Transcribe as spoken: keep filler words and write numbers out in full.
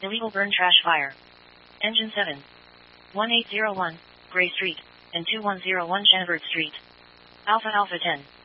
Illegal burn trash fire. Engine seven. one eight zero one, Gray Street, and two one zero one Shanford Street. Alpha Alpha ten.